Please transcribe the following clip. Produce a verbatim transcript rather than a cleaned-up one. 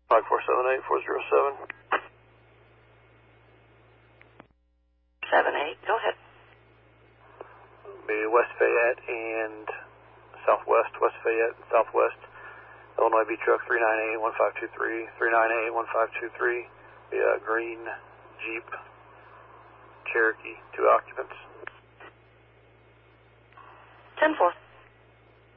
five four seven eight four zero seven. seven eight, go ahead. Be West Fayette and Southwest, West Fayette and Southwest. Illinois B truck three nine eight one five two three, three nine eight one five two three. Be a green Jeep Cherokee, two occupants. ten four.